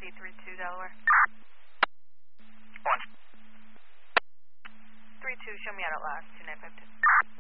C32 Delaware. 1. 32, show me out at last, 2952.